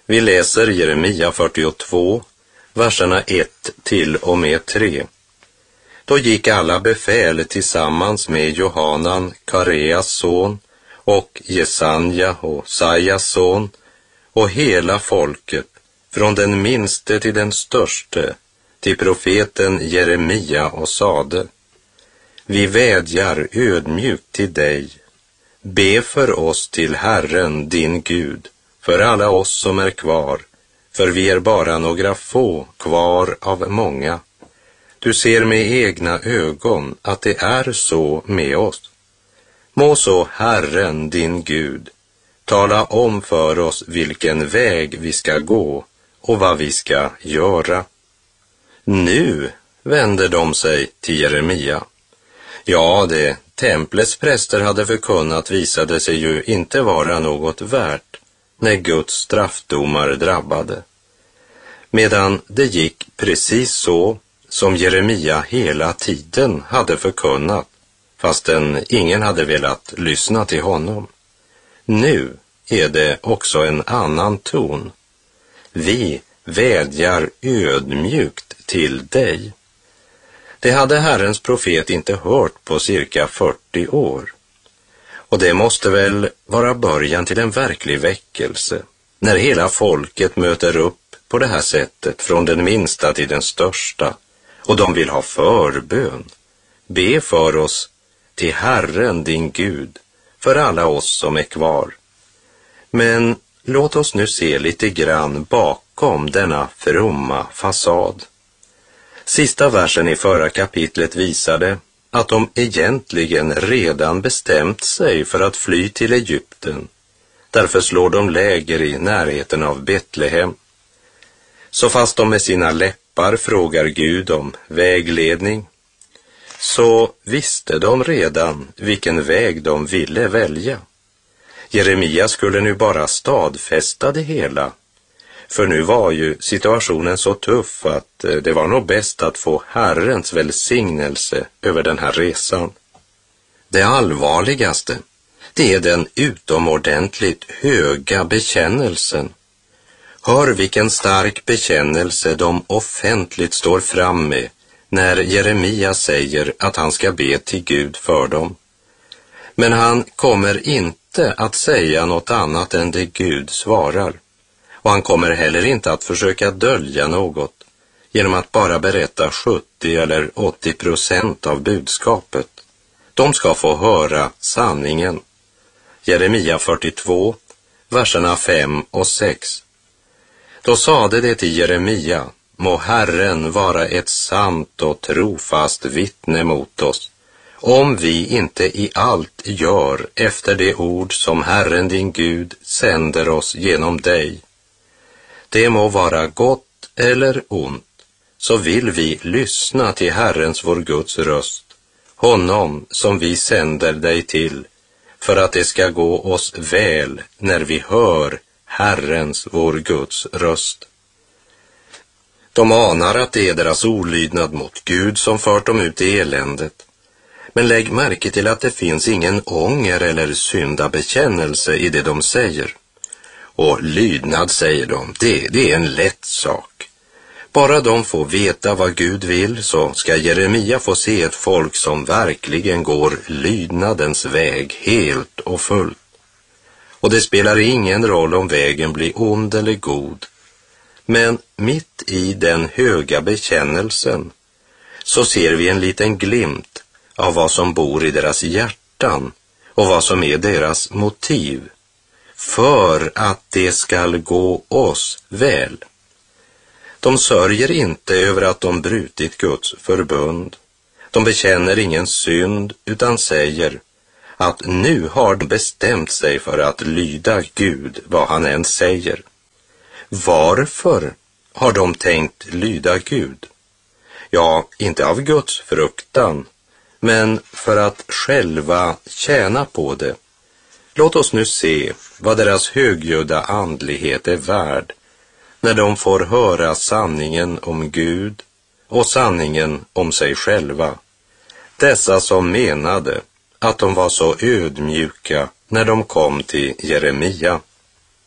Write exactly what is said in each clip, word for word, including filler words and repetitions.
Vi läser Jeremia fyrtiotvå, verserna ett till och med tre. Då gick alla befäl tillsammans med Johanan, Kareas son, och Jesanja och Sajas son, och hela folket, från den minste till den störste, till profeten Jeremia och sade: Vi vädjar ödmjukt till dig. Be för oss till Herren, din Gud, för alla oss som är kvar, för vi är bara några få kvar av många. Du ser med egna ögon att det är så med oss. Må så Herren, din Gud, tala om för oss vilken väg vi ska gå och vad vi ska göra. Nu vände de sig till Jeremia. Ja, det templets präster hade förkunnat visade sig ju inte vara något värt när Guds straffdomar drabbade. Medan det gick precis så som Jeremia hela tiden hade förkunnat, fastän ingen hade velat lyssna till honom. Nu är det också en annan ton. Vi vädjar ödmjukt till dig. Det hade Herrens profet inte hört på cirka fyrtio år. Och det måste väl vara början till en verklig väckelse, när hela folket möter upp på det här sättet, från den minsta till den största, och de vill ha förbön. Be för oss till Herren, din Gud, för alla oss som är kvar. Men låt oss nu se lite grann bakom denna fromma fasad. Sista versen i förra kapitlet visade att de egentligen redan bestämt sig för att fly till Egypten. Därför slår de läger i närheten av Betlehem. Så fast de med sina läppar frågar Gud om vägledning, så visste de redan vilken väg de ville välja. Jeremia skulle nu bara stadfästa det hela, för nu var ju situationen så tuff att det var nog bäst att få Herrens välsignelse över den här resan. Det allvarligaste, det är den utomordentligt höga bekännelsen. Hör vilken stark bekännelse de offentligt står fram med när Jeremia säger att han ska be till Gud för dem. Men han kommer inte att säga något annat än det Gud svarar. Och han kommer heller inte att försöka dölja något genom att bara berätta sjuttio eller åttio procent av budskapet. De ska få höra sanningen. Jeremia fyrtiotvå, verserna fem och sex. Då sade det till Jeremia: må Herren vara ett sant och trofast vittne mot oss, om vi inte i allt gör efter det ord som Herren din Gud sänder oss genom dig. Det må vara gott eller ont, så vill vi lyssna till Herrens vår Guds röst, honom som vi sänder dig till, för att det ska gå oss väl när vi hör Herrens vår Guds röst. De anar att det är deras olydnad mot Gud som fört dem ut i eländet. Men lägg märke till att det finns ingen ånger eller syndabekännelse i det de säger. Och lydnad, säger de, det, det är en lätt sak. Bara de får veta vad Gud vill, så ska Jeremia få se ett folk som verkligen går lydnadens väg helt och fullt. Och det spelar ingen roll om vägen blir ond eller god. Men mitt i den höga bekännelsen så ser vi en liten glimt av vad som bor i deras hjärtan och vad som är deras motiv för att det skall gå oss väl. De sörjer inte över att de brutit Guds förbund. De bekänner ingen synd utan säger att nu har de bestämt sig för att lyda Gud vad han än säger. Varför har de tänkt lyda Gud? Ja, inte av Guds fruktan, men för att själva tjäna på det. Låt oss nu se vad deras högljudda andlighet är värd när de får höra sanningen om Gud och sanningen om sig själva. Dessa som menade att de var så ödmjuka när de kom till Jeremia.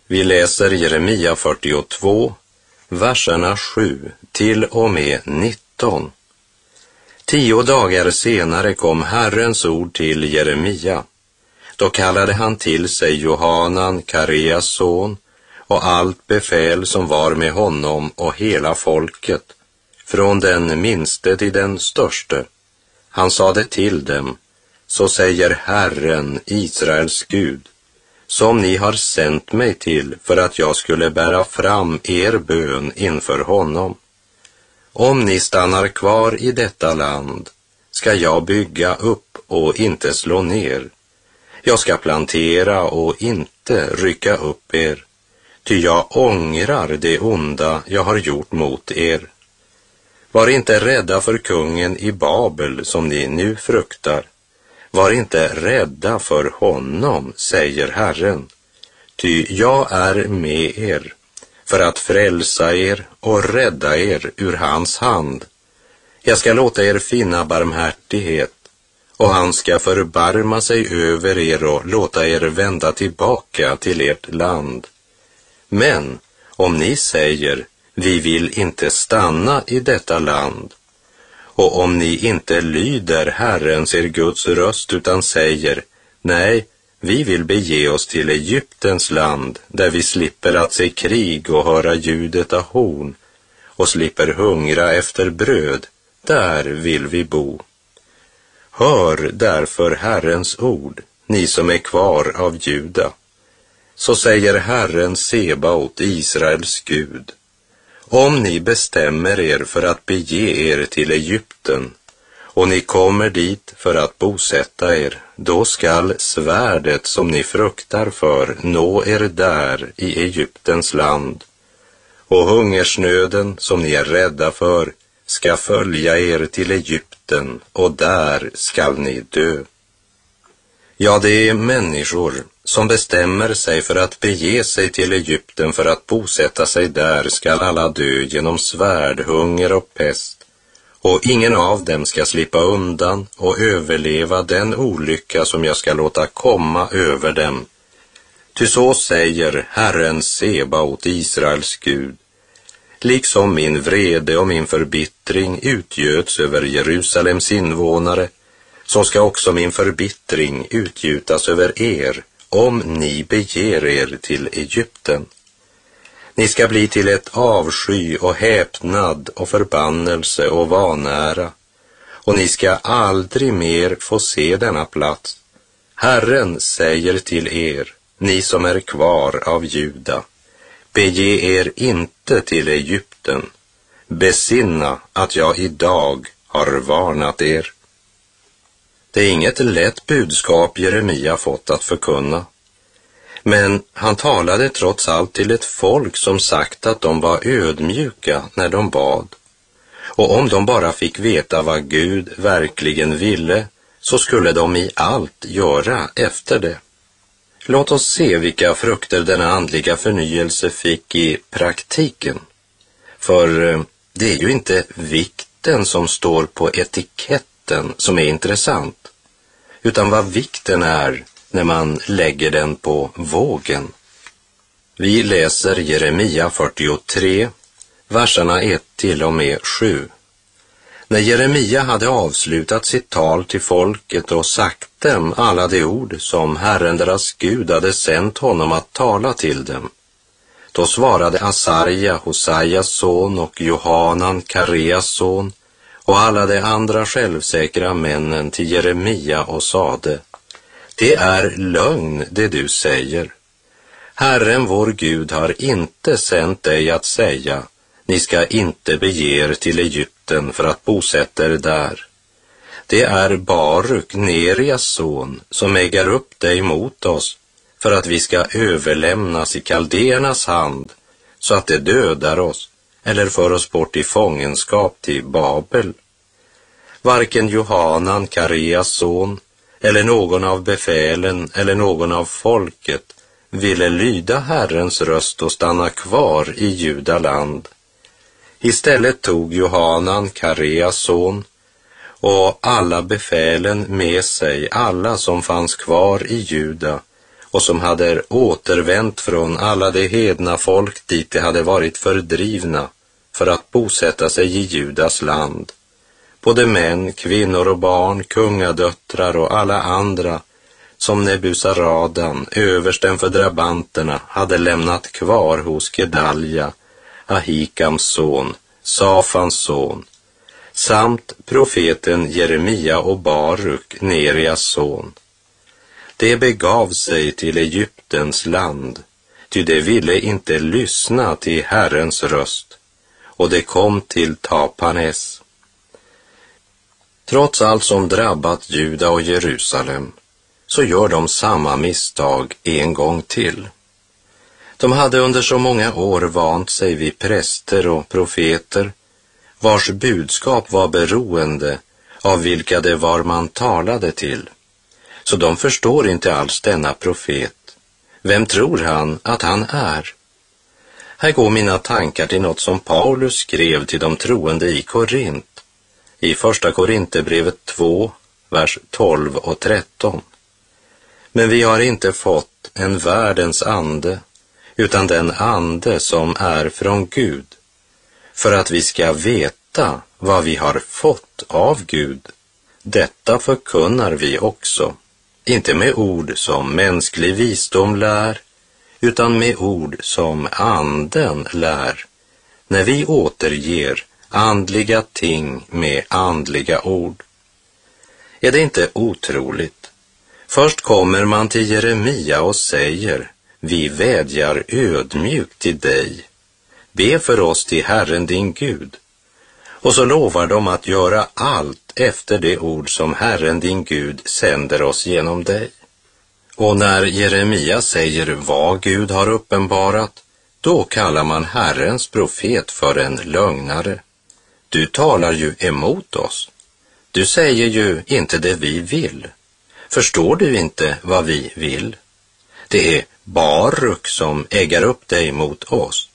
Vi läser Jeremia fyrtiotvå, verserna sju till och med nitton. Tio dagar senare kom Herrens ord till Jeremia. Då kallade han till sig Johanan, Kareas son, och allt befäl som var med honom och hela folket, från den minste till den störste. Han sade till dem: så säger Herren, Israels Gud, som ni har sänt mig till för att jag skulle bära fram er bön inför honom. Om ni stannar kvar i detta land ska jag bygga upp och inte slå ner. Jag ska plantera och inte rycka upp er, ty jag ångrar det onda jag har gjort mot er. Var inte rädda för kungen i Babel som ni nu fruktar. Var inte rädda för honom, säger Herren, ty jag är med er för att frälsa er och rädda er ur hans hand. Jag ska låta er finna barmhärtighet, och han ska förbarma sig över er och låta er vända tillbaka till ert land. Men om ni säger, vi vill inte stanna i detta land, och om ni inte lyder Herrens er Guds röst utan säger, nej, vi vill bege oss till Egyptens land, där vi slipper att se krig och höra ljudet av horn, och slipper hungra efter bröd, där vill vi bo. Hör därför Herrens ord, ni som är kvar av Juda. Så säger Herren Sebaot, Israels Gud. Om ni bestämmer er för att bege er till Egypten, och ni kommer dit för att bosätta er, då skall svärdet som ni fruktar för nå er där i Egyptens land, och hungersnöden som ni är rädda för ska följa er till Egypten, och där skall ni dö. Ja, det är människor som bestämmer sig för att bege sig till Egypten för att bosätta sig där skall alla dö genom svärd, hunger och pest, och ingen av dem ska slippa undan och överleva den olycka som jag ska låta komma över dem. Ty så säger Herren Sebaot, Israels Gud. Liksom min vrede och min förbittring utgöts över Jerusalems invånare, så ska också min förbittring utgjutas över er, om ni beger er till Egypten. Ni ska bli till ett avsky och häpnad och förbannelse och vanära, och ni ska aldrig mer få se denna plats. Herren säger till er, ni som är kvar av Juda, bege er inte till Egypten. Besinna att jag idag har varnat er. Det är inget lätt budskap Jeremia fått att förkunna. Men han talade trots allt till ett folk som sagt att de var ödmjuka när de bad. Och om de bara fick veta vad Gud verkligen ville, så skulle de i allt göra efter det. Låt oss se vilka frukter denna andliga förnyelse fick i praktiken. För det är ju inte vikten som står på etiketten som är intressant, utan vad vikten är när man lägger den på vågen. Vi läser Jeremia fyrtiotre, verserna ett till och med sju. När Jeremia hade avslutat sitt tal till folket och sagt dem alla de ord som Herren deras Gud hade sänt honom att tala till dem, då svarade Asarja, Hosajas son, och Johanan, Kareas son, och alla de andra självsäkra männen till Jeremia och sade: det är lögn det du säger. Herren vår Gud har inte sänt dig att säga: ni ska inte bege er till Egypten för att bosätta er där. Det är Baruk, Nerias son, som äger upp dig mot oss för att vi ska överlämnas i kaldéernas hand, så att det dödar oss eller för oss bort i fångenskap till Babel. Varken Johanan, Kareas son, eller någon av befälen eller någon av folket ville lyda Herrens röst och stanna kvar i Judaland. Istället tog Johanan, Kareas son, och alla befälen med sig alla som fanns kvar i Juda, och som hade återvänt från alla de hedna folk dit de hade varit fördrivna för att bosätta sig i Judas land. Både män, kvinnor och barn, kungadöttrar och alla andra som Nebusaradan, översten för drabanterna, hade lämnat kvar hos Gedalja, Ahikams son, Safans son, samt profeten Jeremia och Baruk, Nerias son. Det begav sig till Egyptens land, ty de ville inte lyssna till Herrens röst, och det kom till Tapanes. Trots allt som drabbat Juda och Jerusalem, så gör de samma misstag en gång till. De hade under så många år vant sig vid präster och profeter, vars budskap var beroende av vilka det var man talade till. Så de förstår inte alls denna profet. Vem tror han att han är? Här går mina tankar till något som Paulus skrev till de troende i Korint, i första Korinthierbrevet två, vers tolv och tretton. Men vi har inte fått en världens ande, utan den ande som är från Gud, för att vi ska veta vad vi har fått av Gud. Detta förkunnar vi också, inte med ord som mänsklig visdom lär, utan med ord som anden lär, när vi återger andliga ting med andliga ord. Är det inte otroligt? Först kommer man till Jeremia och säger: vi vädjar ödmjukt till dig. Be för oss till Herren din Gud. Och så lovar de att göra allt efter det ord som Herren din Gud sänder oss genom dig. Och när Jeremia säger vad Gud har uppenbarat, då kallar man Herrens profet för en lögnare. Du talar ju emot oss. Du säger ju inte det vi vill. Förstår du inte vad vi vill? Det är Baruk som äggar upp dig mot oss.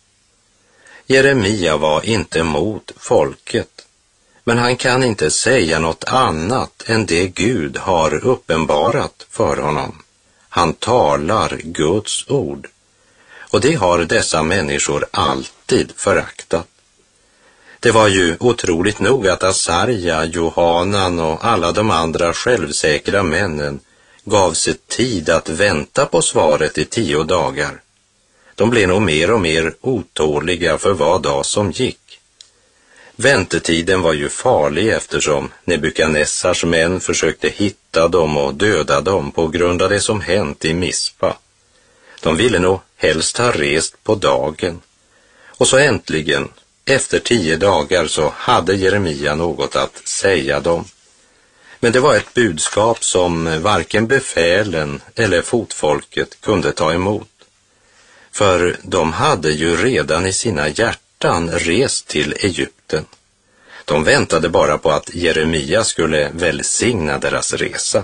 Jeremia var inte mot folket, men han kan inte säga något annat än det Gud har uppenbarat för honom. Han talar Guds ord, och det har dessa människor alltid föraktat. Det var ju otroligt nog att Asarja, Johanan och alla de andra självsäkra männen gav sig tid att vänta på svaret i tio dagar. De blev nog mer och mer otåliga för var dag som gick. Väntetiden var ju farlig eftersom Nebukadnessars män försökte hitta dem och döda dem på grund av det som hänt i Mispa. De ville nog helst ha rest på dagen. Och så äntligen, efter tio dagar, så hade Jeremia något att säga dem. Men det var ett budskap som varken befälen eller fotfolket kunde ta emot. För de hade ju redan i sina hjärtan rest till Egypten. De väntade bara på att Jeremia skulle välsigna deras resa.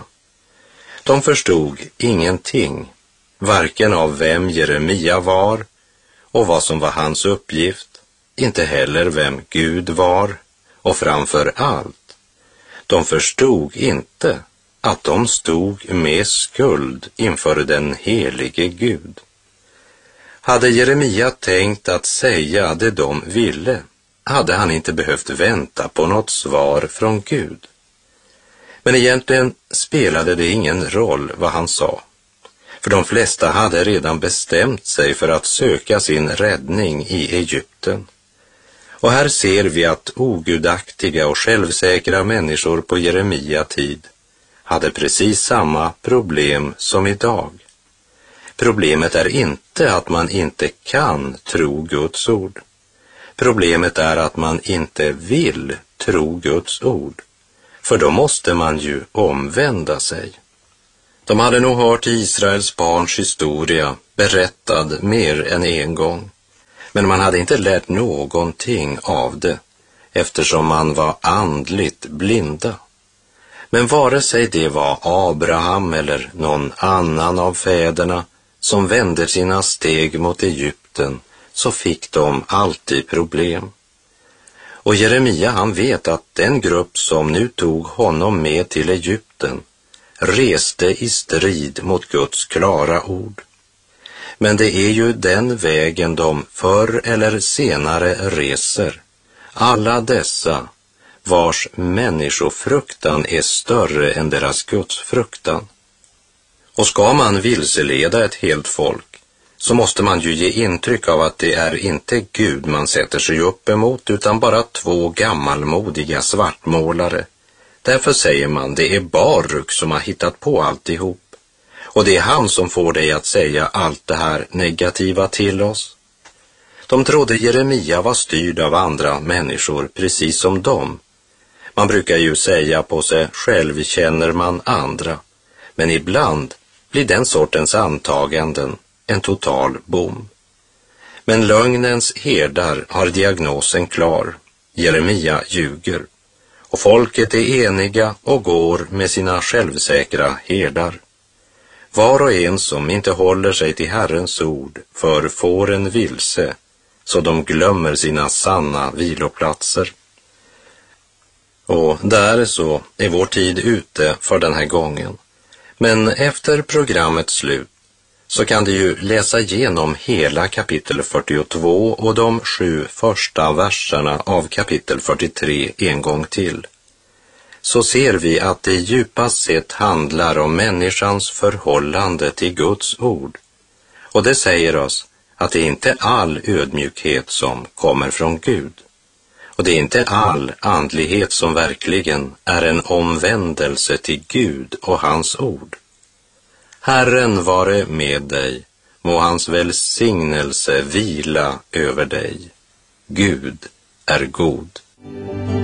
De förstod ingenting, varken av vem Jeremia var och vad som var hans uppgift, inte heller vem Gud var, och framför allt, de förstod inte att de stod med skuld inför den helige Gud. Hade Jeremia tänkt att säga det de ville, hade han inte behövt vänta på något svar från Gud. Men egentligen spelade det ingen roll vad han sa, för de flesta hade redan bestämt sig för att söka sin räddning i Egypten. Och här ser vi att ogudaktiga och självsäkra människor på Jeremia tid hade precis samma problem som idag. Problemet är inte att man inte kan tro Guds ord. Problemet är att man inte vill tro Guds ord. För då måste man ju omvända sig. De hade nog hört Israels barns historia berättad mer än en gång. Men man hade inte lärt någonting av det, eftersom man var andligt blinda. Men vare sig det var Abraham eller någon annan av fäderna som vände sina steg mot Egypten, så fick de alltid problem. Och Jeremia, han vet att den grupp som nu tog honom med till Egypten reste i strid mot Guds klara ord. Men det är ju den vägen de förr eller senare reser, alla dessa vars människofruktan är större än deras gudsfruktan. Och ska man vilseleda ett helt folk, så måste man ju ge intryck av att det är inte Gud man sätter sig upp emot, utan bara två gammalmodiga svartmålare. Därför säger man, det är Baruk som har hittat på alltihop. Och det är han som får dig att säga allt det här negativa till oss. De trodde Jeremia var styrd av andra människor, precis som dem. Man brukar ju säga på sig själv känner man andra. Men ibland blir den sortens antaganden en total bom. Men lögnens herdar har diagnosen klar. Jeremia ljuger. Och folket är eniga och går med sina självsäkra herdar. Var och en som inte håller sig till Herrens ord för får en vilse, så de glömmer sina sanna viloplatser. Och där så är vår tid ute för den här gången. Men efter programmets slut så kan du ju läsa igenom hela kapitel fyrtiotvå och de sju första verserna av kapitel fyrtiotre en gång till. Så ser vi att det djupast sett handlar om människans förhållande till Guds ord. Och det säger oss att det är inte all ödmjukhet som kommer från Gud. Och det är inte all andlighet som verkligen är en omvändelse till Gud och hans ord. Herren vare med dig, må hans välsignelse vila över dig. Gud är god.